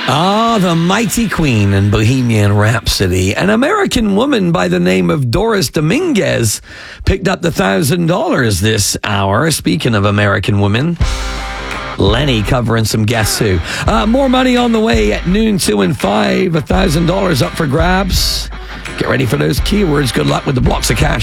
The mighty queen in Bohemian Rhapsody. An American woman by the name of Doris Dominguez picked up the $1,000 this hour. Speaking of American women, Lenny covering some Guess Who. More money on the way at noon, 2 and 5. $1,000 up for grabs. Get ready for those keywords. Good luck with the blocks of cash.